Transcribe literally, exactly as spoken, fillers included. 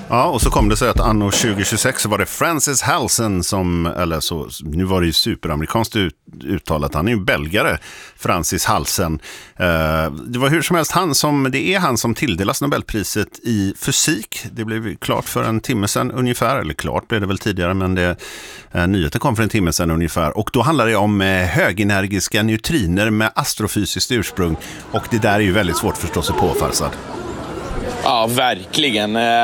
Ja, och så kom det sig att anno tjugo tjugosex så var det Francis Halsen som, eller så, nu var det ju superamerikanskt ut, uttalat, han är ju belgare, Francis Halsen. Eh, det var hur som helst han som, det är han som tilldelas Nobelpriset i fysik. Det blev klart för en timme sedan ungefär, eller klart blev det väl tidigare, men det, eh, nyheten kom för en timme sedan ungefär. Och då handlar det om eh, högenergiska neutriner med astrofysiskt ursprung. Och det där är ju väldigt svårt att förstå sig på, Farsad. Ja, verkligen.